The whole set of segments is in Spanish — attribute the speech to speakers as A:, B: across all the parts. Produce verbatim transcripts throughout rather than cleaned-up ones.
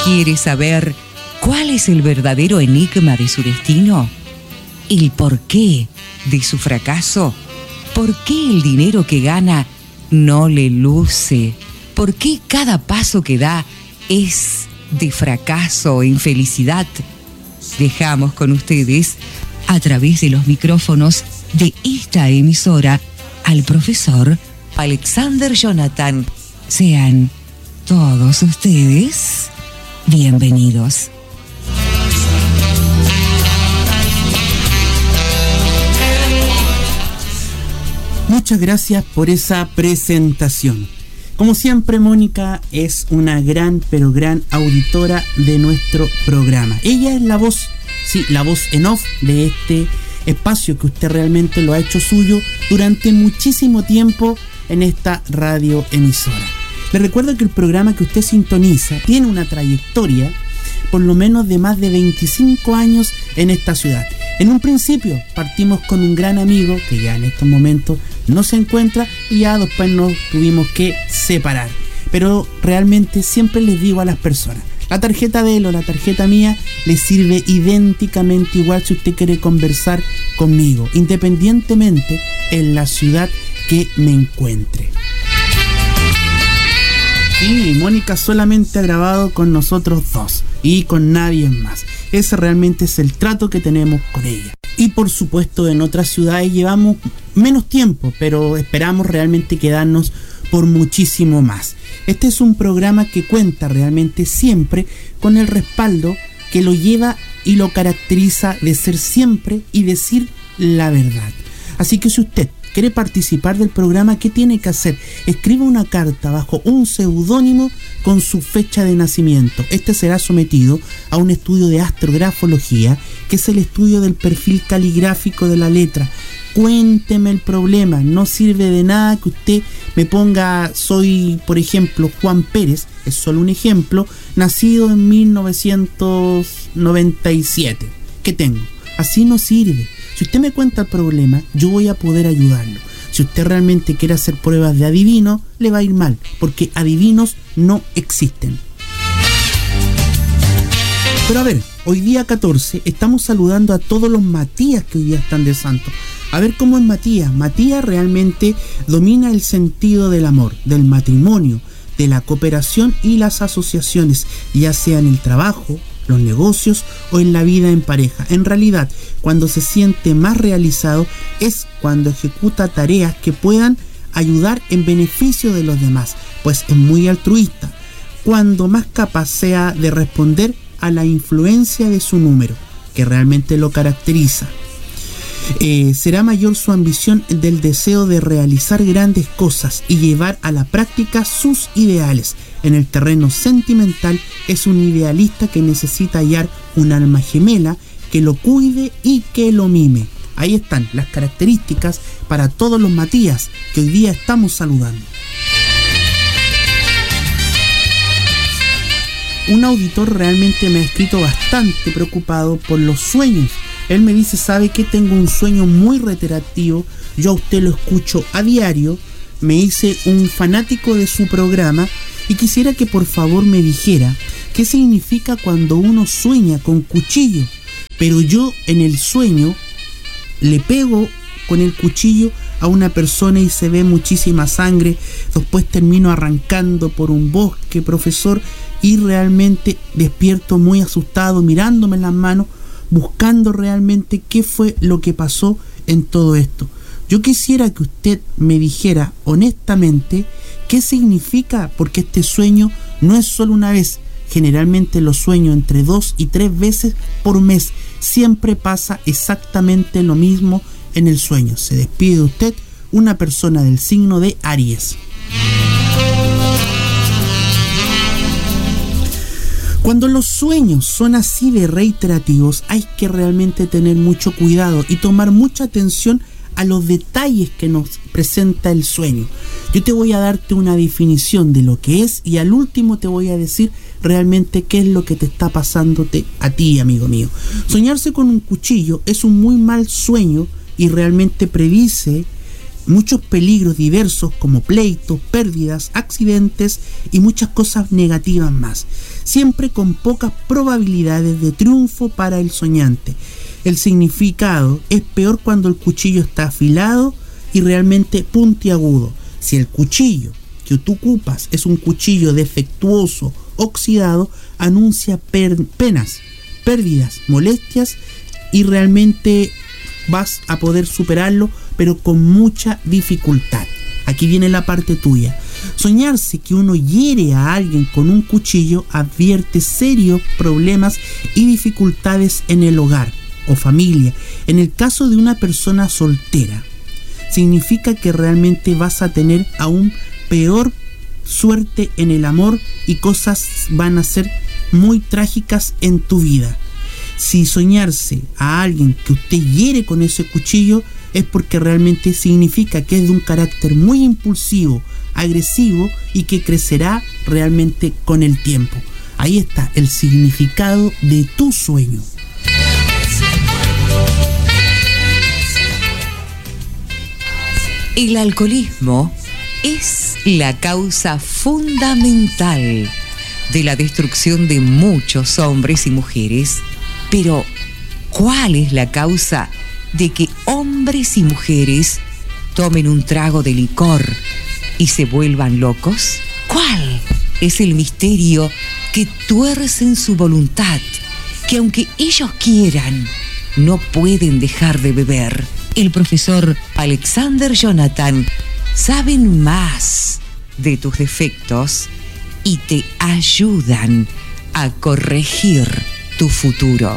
A: ¿Quiere saber cuál es el verdadero enigma de su destino? ¿El porqué de su fracaso? ¿Por qué el dinero que gana no le luce? ¿Por qué cada paso que da es de fracaso o infelicidad? Dejamos con ustedes, a través de los micrófonos de esta emisora, al profesor Alexander Jonathan. Sean todos ustedes bienvenidos.
B: Muchas gracias por esa presentación. Como siempre, Mónica es una gran, pero gran auditora de nuestro programa. Ella es la voz, sí, la voz en off de este espacio que usted realmente lo ha hecho suyo durante muchísimo tiempo en esta radioemisora. Le recuerdo que el programa que usted sintoniza tiene una trayectoria por lo menos de más de veinticinco años en esta ciudad. En un principio partimos con un gran amigo que ya en estos momentos no se encuentra y ya después nos tuvimos que separar. Pero realmente siempre les digo a las personas, la tarjeta de él o la tarjeta mía les sirve idénticamente igual si usted quiere conversar conmigo, independientemente en la ciudad que me encuentre. Sí, Mónica solamente ha grabado con nosotros dos y con nadie más. Ese realmente es el trato que tenemos con ella. Y por supuesto en otras ciudades llevamos menos tiempo, pero esperamos realmente quedarnos por muchísimo más. Este es un programa que cuenta realmente siempre con el respaldo que lo lleva y lo caracteriza de ser siempre y decir la verdad. Así que si usted quiere participar del programa, ¿qué tiene que hacer? Escriba una carta bajo un seudónimo con su fecha de nacimiento. Este será sometido a un estudio de astrografología, que es el estudio del perfil caligráfico de la letra. Cuénteme el problema, no sirve de nada que usted me ponga, soy, por ejemplo, Juan Pérez, es solo un ejemplo, nacido en mil novecientos noventa y siete. ¿Qué tengo? Así no sirve. Si usted me cuenta el problema, yo voy a poder ayudarlo. Si usted realmente quiere hacer pruebas de adivino, le va a ir mal, porque adivinos no existen. Pero a ver, hoy día catorce estamos saludando a todos los Matías que hoy día están de santo. A ver cómo es Matías. Matías realmente domina el sentido del amor, del matrimonio, de la cooperación y las asociaciones, ya sea en el trabajo, los negocios o en la vida en pareja. En realidad, cuando se siente más realizado es cuando ejecuta tareas que puedan ayudar en beneficio de los demás, pues es muy altruista. Cuando más capaz sea de responder a la influencia de su número, que realmente lo caracteriza. Eh, será mayor su ambición del deseo de realizar grandes cosas y llevar a la práctica sus ideales. En el terreno sentimental es un idealista que necesita hallar un alma gemela que lo cuide y que lo mime. Ahí están las características para todos los Matías que hoy día estamos saludando. Un auditor realmente me ha escrito bastante preocupado por los sueños. Él me dice, ¿sabe qué? Tengo un sueño muy reiterativo, yo a usted lo escucho a diario, me hice un fanático de su programa y quisiera que por favor me dijera qué significa cuando uno sueña con cuchillo, pero yo en el sueño le pego con el cuchillo a una persona y se ve muchísima sangre, después termino arrancando por un bosque, profesor, y realmente despierto muy asustado, mirándome las manos, buscando realmente qué fue lo que pasó en todo esto. Yo quisiera que usted me dijera honestamente qué significa, porque este sueño no es solo una vez, generalmente lo sueño entre dos y tres veces por mes. Siempre pasa exactamente lo mismo en el sueño. Se despide de usted una persona del signo de Aries. Cuando los sueños son así de reiterativos, hay que realmente tener mucho cuidado y tomar mucha atención a los detalles que nos presenta el sueño. Yo te voy a darte una definición de lo que es y al último te voy a decir realmente qué es lo que te está pasándote a ti, amigo mío. Soñarse con un cuchillo es un muy mal sueño y realmente predice muchos peligros diversos como pleitos, pérdidas, accidentes y muchas cosas negativas más, siempre con pocas probabilidades de triunfo para el soñante. El significado es peor cuando el cuchillo está afilado y realmente puntiagudo. Si el cuchillo que tú ocupas es un cuchillo defectuoso, oxidado, anuncia per- penas, pérdidas, molestias y realmente vas a poder superarlo, pero con mucha dificultad. Aquí viene la parte tuya. Soñarse que uno hiere a alguien con un cuchillo advierte serios problemas y dificultades en el hogar o familia. En el caso de una persona soltera, significa que realmente vas a tener aún peor suerte en el amor y cosas van a ser muy trágicas en tu vida. Si soñarse a alguien que usted hiere con ese cuchillo es porque realmente significa que es de un carácter muy impulsivo, agresivo y que crecerá realmente con el tiempo. Ahí está el significado de tu sueño.
A: El alcoholismo es la causa fundamental de la destrucción de muchos hombres y mujeres. Pero, ¿cuál es la causa de que hombres y mujeres tomen un trago de licor y se vuelvan locos? ¿Cuál es el misterio que tuercen su voluntad, que aunque ellos quieran, no pueden dejar de beber? El profesor Alexander Jonathan saben más de tus defectos y te ayudan a corregir tu futuro.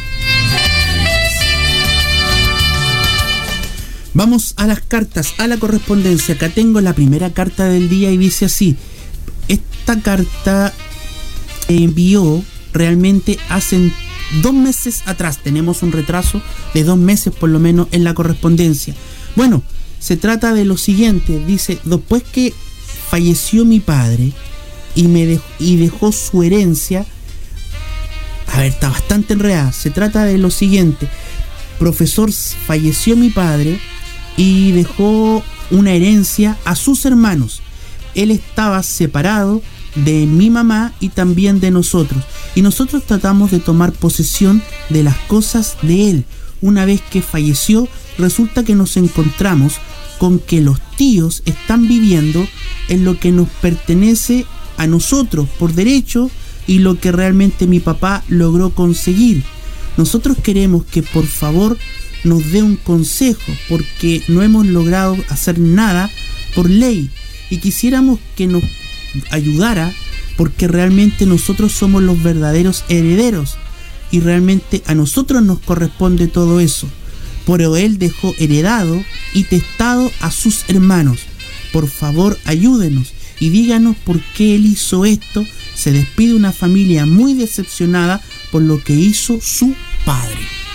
B: Vamos a las cartas, a la correspondencia. Acá tengo la primera carta del día y dice así. Esta carta envió realmente hace dos meses atrás. Tenemos un retraso de dos meses por lo menos en la correspondencia. Bueno, se trata de lo siguiente. Dice, después que falleció mi padre y, me dejó, y dejó su herencia. A ver, está bastante enredada. Se trata de lo siguiente. Profesor, falleció mi padre y dejó una herencia a sus hermanos. Él estaba separado de mi mamá y también de nosotros. Y nosotros tratamos de tomar posesión de las cosas de él. Una vez que falleció, resulta que nos encontramos con que los tíos están viviendo en lo que nos pertenece a nosotros por derecho y lo que realmente mi papá logró conseguir. Nosotros queremos que por favor nos dé un consejo porque no hemos logrado hacer nada por ley y quisiéramos que nos ayudara porque realmente nosotros somos los verdaderos herederos y realmente a nosotros nos corresponde todo eso. Pero él dejó heredado y testado a sus hermanos. Por favor, ayúdenos y díganos por qué él hizo esto. Se despide una familia muy decepcionada por lo que hizo su padre.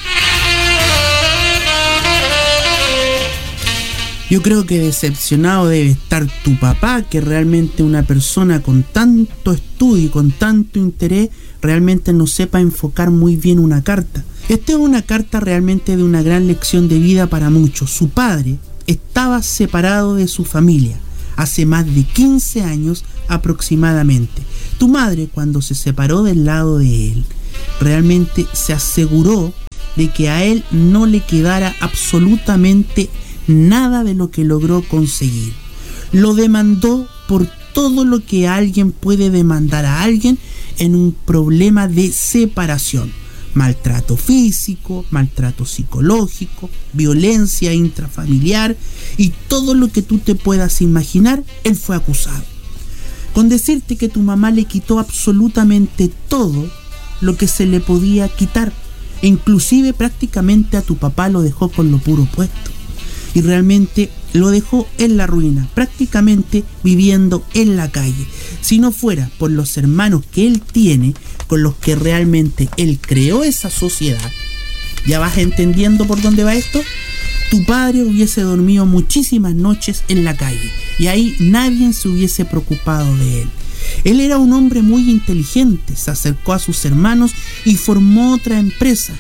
B: Yo creo que decepcionado debe estar tu papá, que realmente una persona con tanto estudio y con tanto interés realmente no sepa enfocar muy bien una carta. Esta es una carta realmente de una gran lección de vida para muchos. Su padre estaba separado de su familia hace más de quince años aproximadamente. Tu madre, cuando se separó del lado de él, realmente se aseguró de que a él no le quedara absolutamente nada de lo que logró conseguir. Lo demandó por todo lo que alguien puede demandar a alguien en un problema de separación. Maltrato físico, maltrato psicológico, violencia intrafamiliar y todo lo que tú te puedas imaginar, él fue acusado. Con decirte que tu mamá le quitó absolutamente todo lo que se le podía quitar, e inclusive prácticamente a tu papá lo dejó con lo puro puesto. Y realmente lo dejó en la ruina, prácticamente viviendo en la calle. Si no fuera por los hermanos que él tiene, con los que realmente él creó esa sociedad, ¿ya vas entendiendo por dónde va esto? Tu padre hubiese dormido muchísimas noches en la calle y ahí nadie se hubiese preocupado de él. Él era un hombre muy inteligente, se acercó a sus hermanos y formó otra empresa.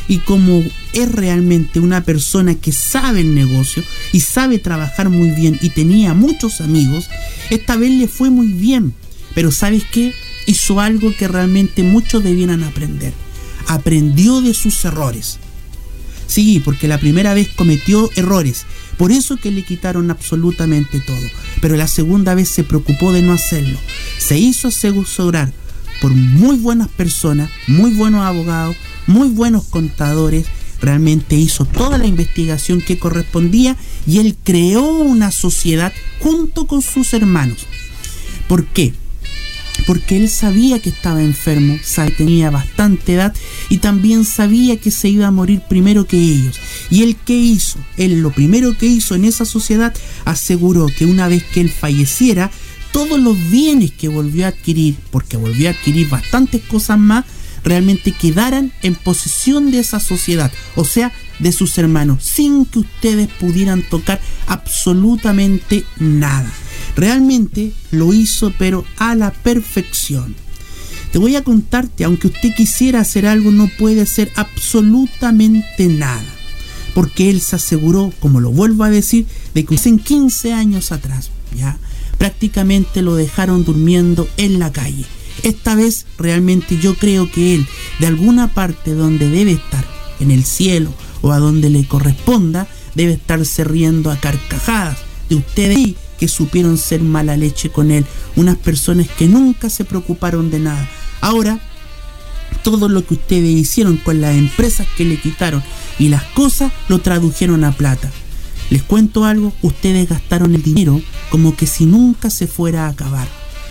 B: y como es realmente una persona que sabe el negocio y sabe trabajar muy bien y tenía muchos amigos, esta vez le fue muy bien. Pero ¿sabes qué? Hizo algo que realmente muchos debieran aprender. Aprendió de sus errores. Sí, porque la primera vez cometió errores, por eso que le quitaron absolutamente todo. Pero la segunda vez se preocupó de no hacerlo. Se hizo asesorar por muy buenas personas, muy buenos abogados, muy buenos contadores. Realmente hizo toda la investigación que correspondía y él creó una sociedad junto con sus hermanos. ¿Por qué? Porque él sabía que estaba enfermo, tenía bastante edad y también sabía que se iba a morir primero que ellos. ¿Y él qué hizo? Él lo primero que hizo en esa sociedad, aseguró que una vez que él falleciera, todos los bienes que volvió a adquirir, porque volvió a adquirir bastantes cosas más, realmente quedaran en posesión de esa sociedad, o sea, de sus hermanos, sin que ustedes pudieran tocar absolutamente nada. Realmente lo hizo, pero a la perfección. Te voy a contarte, aunque usted quisiera hacer algo, no puede hacer absolutamente nada, porque él se aseguró, como lo vuelvo a decir, de que hace quince años atrás, ya prácticamente lo dejaron durmiendo en la calle. Esta vez realmente yo creo que él, de alguna parte donde debe estar, en el cielo o a donde le corresponda, debe estarse riendo a carcajadas de ustedes que supieron ser mala leche con él, unas personas que nunca se preocuparon de nada. Ahora, todo lo que ustedes hicieron con las empresas que le quitaron y las cosas lo tradujeron a plata. Les cuento algo, ustedes gastaron el dinero como que si nunca se fuera a acabar.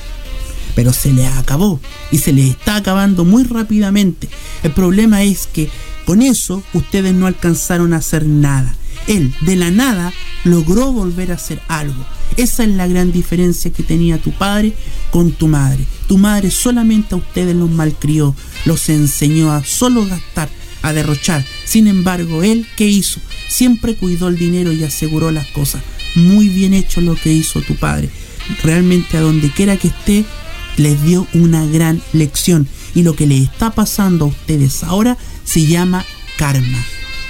B: Pero se les acabó y se les está acabando muy rápidamente. El problema es que con eso ustedes no alcanzaron a hacer nada. Él, de la nada, logró volver a hacer algo. Esa es la gran diferencia que tenía tu padre con tu madre. Tu madre solamente a ustedes los malcrió, los enseñó a solo gastar, a derrochar. Sin embargo, él, ¿qué hizo? Siempre cuidó el dinero y aseguró las cosas. Muy bien hecho lo que hizo tu padre. Realmente a donde quiera que esté, les dio una gran lección. Y lo que les está pasando a ustedes ahora se llama karma.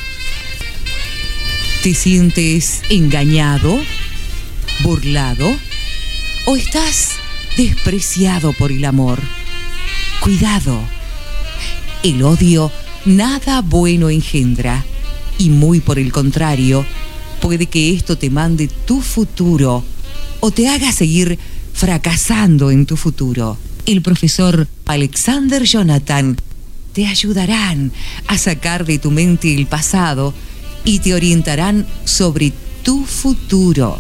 A: ¿Te sientes engañado, burlado o estás despreciado por el amor? Cuidado, el odio nada bueno engendra y muy por el contrario, puede que esto te mande tu futuro o te haga seguir fracasando en tu futuro. El profesor Alexander Jonathan te ayudarán a sacar de tu mente el pasado y te orientarán sobre tu futuro.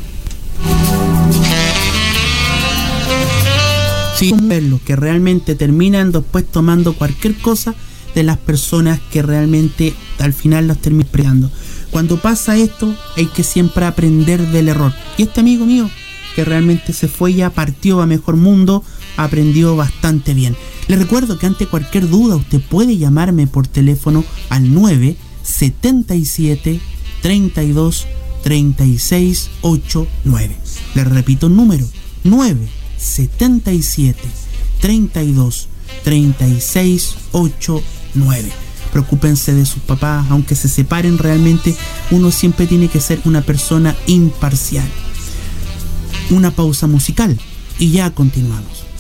B: Sí, verlo, que realmente terminan después tomando cualquier cosa de las personas que realmente al final los terminan peleando. Cuando pasa esto, hay que siempre aprender del error. Y este amigo mío, que realmente se fue, ya partió a mejor mundo, aprendió bastante bien. Les recuerdo que ante cualquier duda usted puede llamarme por teléfono al nueve setenta y siete, treinta y dos, treinta y seis, ochenta y nueve. Les repito el número, nueve setenta y siete, treinta y dos, treinta y seis, ochenta y nueve. Preocúpense de sus papás, aunque se separen, realmente uno siempre tiene que ser una persona imparcial. Una pausa musical y ya continuamos.